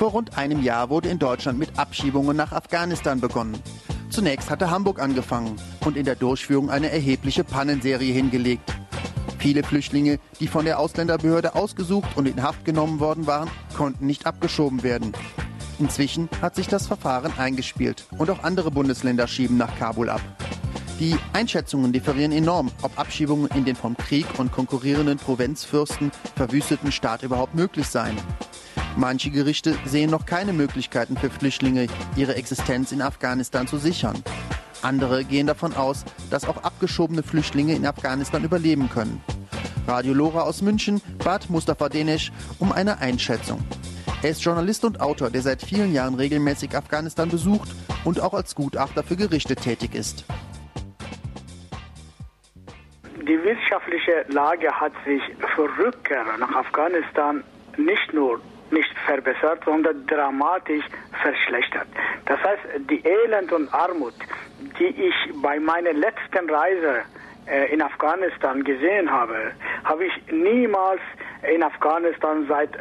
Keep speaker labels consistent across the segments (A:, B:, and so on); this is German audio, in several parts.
A: Vor rund einem Jahr wurde in Deutschland mit Abschiebungen nach Afghanistan begonnen. Zunächst hatte Hamburg angefangen und in der Durchführung eine erhebliche Pannenserie hingelegt. Viele Flüchtlinge, die von der Ausländerbehörde ausgesucht und in Haft genommen worden waren, konnten nicht abgeschoben werden. Inzwischen hat sich das Verfahren eingespielt und auch andere Bundesländer schieben nach Kabul ab. Die Einschätzungen differieren enorm, ob Abschiebungen in den vom Krieg und konkurrierenden Provinzfürsten verwüsteten Staat überhaupt möglich seien. Manche Gerichte sehen noch keine Möglichkeiten für Flüchtlinge, ihre Existenz in Afghanistan zu sichern. Andere gehen davon aus, dass auch abgeschobene Flüchtlinge in Afghanistan überleben können. Radio Lora aus München bat Mustafa Denesch um eine Einschätzung. Er ist Journalist und Autor, der seit vielen Jahren regelmäßig Afghanistan besucht und auch als Gutachter für Gerichte tätig ist.
B: Die wirtschaftliche Lage hat sich für Rückkehrer nach Afghanistan nicht nur nicht verbessert, sondern dramatisch verschlechtert. Das heißt, die Elend und Armut, die ich bei meiner letzten Reise in Afghanistan gesehen habe, habe ich niemals in Afghanistan seit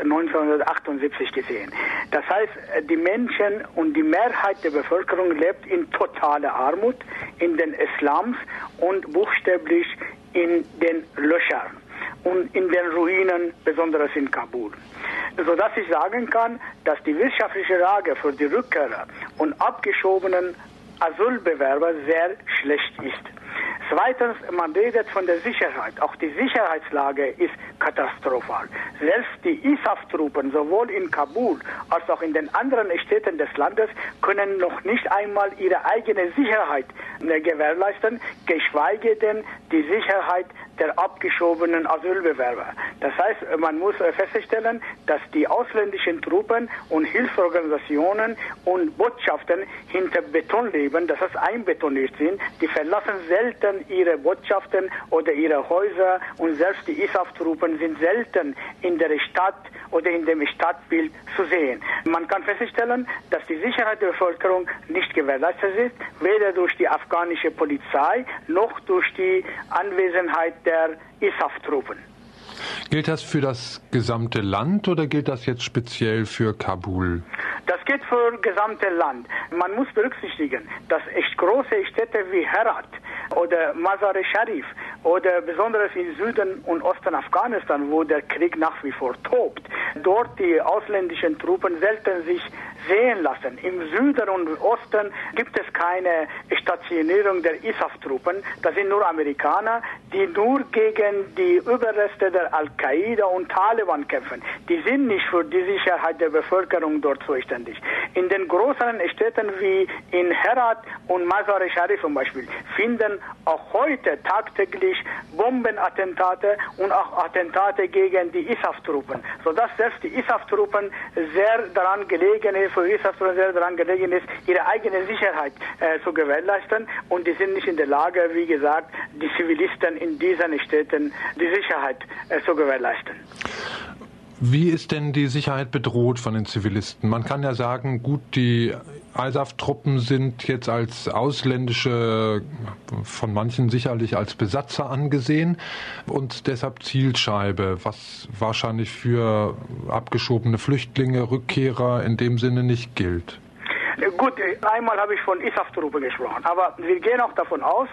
B: 1978 gesehen. Das heißt, die Menschen und die Mehrheit der Bevölkerung lebt in totaler Armut, in den Slums und buchstäblich in den Löchern und in den Ruinen, besonders in Kabul. Sodass ich sagen kann, dass die wirtschaftliche Lage für die Rückkehrer und abgeschobenen Asylbewerber sehr schlecht ist. Zweitens, man redet von der Sicherheit. Auch die Sicherheitslage ist katastrophal. Selbst die ISAF-Truppen, sowohl in Kabul als auch in den anderen Städten des Landes, können noch nicht einmal ihre eigene Sicherheit gewährleisten, geschweige denn die Sicherheit der abgeschobenen Asylbewerber. Das heißt, man muss feststellen, dass die ausländischen Truppen und Hilfsorganisationen und Botschaften hinter Beton leben, dass es einbetoniert sind. Die verlassen selten ihre Botschaften oder ihre Häuser und selbst die ISAF-Truppen sind selten in der Stadt oder in dem Stadtbild zu sehen. Man kann feststellen, dass die Sicherheit der Bevölkerung nicht gewährleistet ist, weder durch die afghanische Polizei noch durch die Anwesenheit der ISAF-Truppen.
C: Gilt das für das gesamte Land oder gilt das jetzt speziell für Kabul?
B: Das gilt für das gesamte Land. Man muss berücksichtigen, dass echt große Städte wie Herat oder Mazar-e-Sharif oder besonders im Süden und Osten Afghanistan, wo der Krieg nach wie vor tobt, dort die ausländischen Truppen selten sich sehen lassen. Im Süden und Osten gibt es keine Stationierung der ISAF-Truppen. Das sind nur Amerikaner, die nur gegen die Überreste der Al-Qaida und Taliban kämpfen. Die sind nicht für die Sicherheit der Bevölkerung dort zuständig. In den größeren Städten wie in Herat und Mazar-e-Sharif zum Beispiel finden auch heute tagtäglich Bombenattentate und auch Attentate gegen die ISAF-Truppen, sodass selbst die ISAF-Truppen sehr daran gelegen ist, ihre eigene Sicherheit zu gewährleisten, und die sind nicht in der Lage, wie gesagt, die Zivilisten in diesen Städten die Sicherheit zu gewährleisten.
C: Wie ist denn die Sicherheit bedroht von den Zivilisten? Man kann ja sagen, gut, die ISAF-Truppen sind jetzt als ausländische, von manchen sicherlich als Besatzer angesehen und deshalb Zielscheibe, was wahrscheinlich für abgeschobene Flüchtlinge, Rückkehrer in dem Sinne nicht gilt.
B: Gut, einmal habe ich von ISAF-Truppen gesprochen, aber wir gehen auch davon aus,